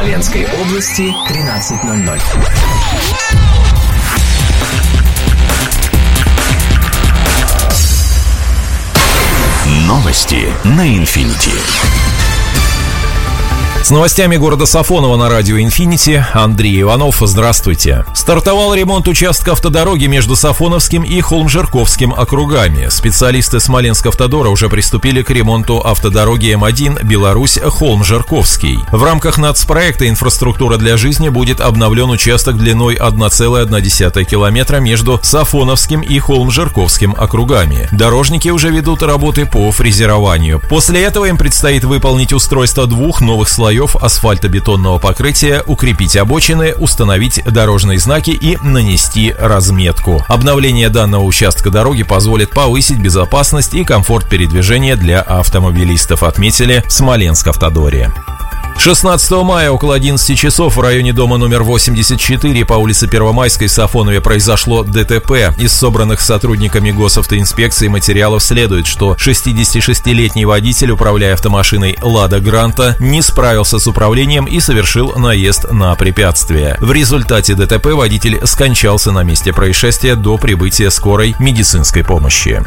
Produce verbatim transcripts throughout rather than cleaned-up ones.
Смоленской области тринадцать ноль ноль. Новости на Инфинити. С новостями города Сафоново на радио «Инфинити» Андрей Иванов. Здравствуйте. Стартовал ремонт участка автодороги между Сафоновским и Холмжирковским округами. Специалисты Смоленск-Автодора уже приступили к ремонту автодороги М один Беларусь-Холмжирковский. В рамках нацпроекта «Инфраструктура для жизни» будет обновлен участок длиной одна целая одна десятая километра между Сафоновским и Холмжирковским округами. Дорожники уже ведут работы по фрезерованию. После этого им предстоит выполнить устройство двух новых слоев асфальтобетонного покрытия, укрепить обочины, установить дорожные знаки и нанести разметку. Обновление данного участка дороги позволит повысить безопасность и комфорт передвижения для автомобилистов, отметили в Смоленск-Автодоре. шестнадцатого мая около одиннадцати часов в районе дома номер восемьдесят четыре по улице Первомайской в Сафонове произошло ДТП. Из собранных сотрудниками госавтоинспекции материалов следует, что шестидесятишестилетний водитель, управляя автомашиной «Лада Гранта», не справился с управлением и совершил наезд на препятствие. В результате ДТП водитель скончался на месте происшествия до прибытия скорой медицинской помощи.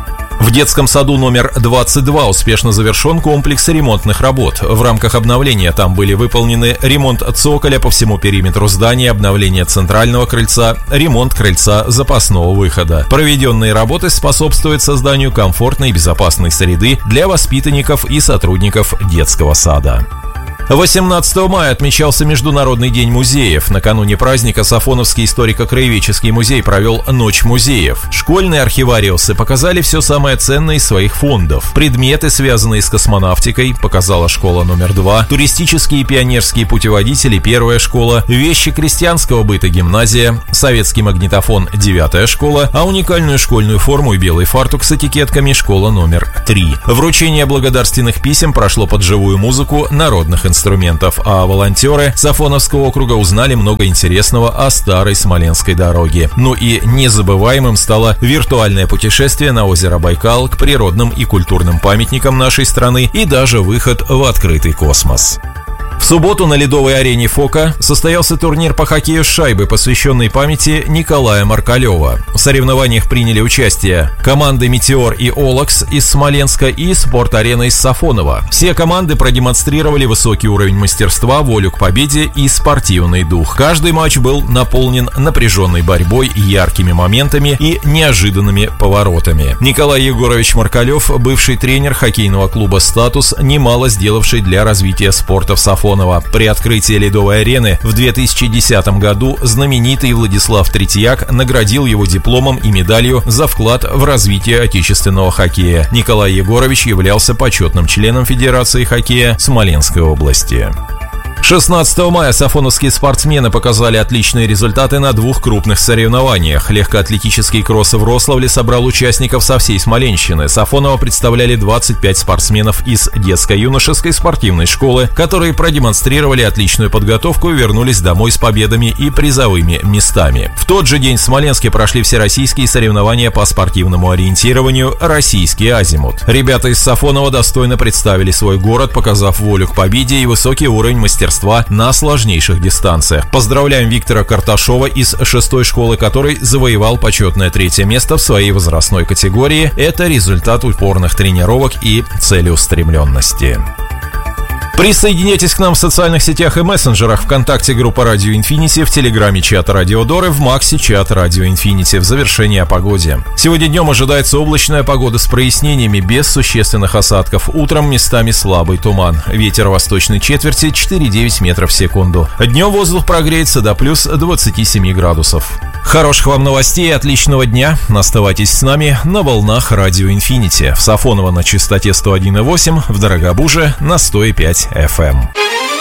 В детском саду номер двадцать два успешно завершен комплекс ремонтных работ. В рамках обновления там были выполнены ремонт цоколя по всему периметру здания, обновление центрального крыльца, ремонт крыльца запасного выхода. Проведенные работы способствуют созданию комфортной и безопасной среды для воспитанников и сотрудников детского сада. восемнадцатого мая отмечался Международный день музеев. Накануне праздника Сафоновский историко-краеведческий музей провел Ночь музеев. Школьные архивариусы показали все самое ценное из своих фондов. Предметы, связанные с космонавтикой, показала школа номер два, туристические и пионерские путеводители, первая школа, вещи крестьянского быта, гимназия, советский магнитофон, девятая школа, а уникальную школьную форму и белый фартук с этикетками школа номер три. Вручение благодарственных писем прошло под живую музыку народных инструментов. инструментов, а волонтеры Сафоновского округа узнали много интересного о старой Смоленской дороге. Ну и незабываемым стало виртуальное путешествие на озеро Байкал к природным и культурным памятникам нашей страны и даже выход в открытый космос. В субботу на ледовой арене «Фока» состоялся турнир по хоккею с шайбой, посвященный памяти Николая Маркалева. В соревнованиях приняли участие команды «Метеор» и «Олакс» из Смоленска и «Спорт-арена» из Сафонова. Все команды продемонстрировали высокий уровень мастерства, волю к победе и спортивный дух. Каждый матч был наполнен напряженной борьбой, яркими моментами и неожиданными поворотами. Николай Егорович Маркалев, бывший тренер хоккейного клуба «Статус», немало сделавший для развития спорта в Сафоново. При открытии ледовой арены в две тысячи десятом году знаменитый Владислав Третьяк наградил его дипломом и медалью за вклад в развитие отечественного хоккея. Николай Егорович являлся почетным членом Федерации хоккея Смоленской области. шестнадцатого мая сафоновские спортсмены показали отличные результаты на двух крупных соревнованиях. Легкоатлетический кросс в Рославле собрал участников со всей Смоленщины. Сафоново представляли двадцать пять спортсменов из детско-юношеской спортивной школы, которые продемонстрировали отличную подготовку и вернулись домой с победами и призовыми местами. В тот же день в Смоленске прошли всероссийские соревнования по спортивному ориентированию «Российский азимут». Ребята из Сафонова достойно представили свой город, показав волю к победе и высокий уровень мастерства на сложнейших дистанциях. Поздравляем Виктора Карташова из шестой школы, который завоевал почетное третье место в своей возрастной категории. Это результат упорных тренировок и целеустремленности. Присоединяйтесь к нам в социальных сетях и мессенджерах: ВКонтакте группа Радио Инфинити, в Телеграме чат Радио Доры, в Максе чат Радио Инфинити. В завершении о погоде. Сегодня днем ожидается облачная погода с прояснениями, без существенных осадков. Утром местами слабый туман. Ветер восточной четверти четыре-девять метров в секунду. Днем воздух прогреется до плюс двадцати семи градусов. Хороших вам новостей и отличного дня. Оставайтесь с нами на волнах Радио Инфинити. В Сафоново на частоте сто один и восемь, в Дорогобуже на сто и пять эф эм.